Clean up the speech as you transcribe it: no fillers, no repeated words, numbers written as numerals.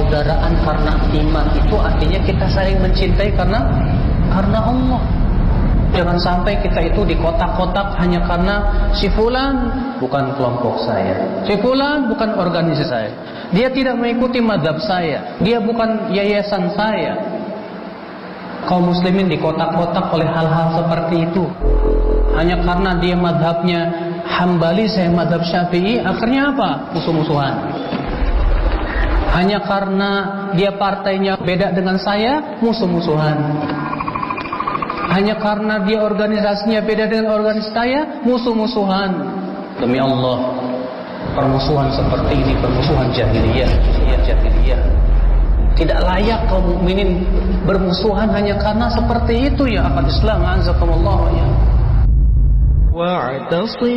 persaudaraan karena iman itu artinya kita saling mencintai karena Allah. Jangan sampai kita itu di kotak-kotak hanya karena si fulan bukan kelompok saya, si fulan bukan organisasi saya, dia tidak mengikuti mazhab saya, dia bukan yayasan saya. Kaum muslimin di kotak-kotak oleh hal-hal seperti itu. Hanya karena dia mazhabnya Hambali, saya mazhab Syafi'i, akhirnya apa? Musuh-musuhan. Hanya karena dia partainya beda dengan saya, musuh-musuhan. Hanya karena dia organisasinya beda dengan organisasi saya, musuh-musuhan. Demi Allah, permusuhan seperti ini permusuhan jahiliyah. Tidak layak kaum mukminin bermusuhan hanya karena seperti itu ya akal Islam. Azakumullah ya.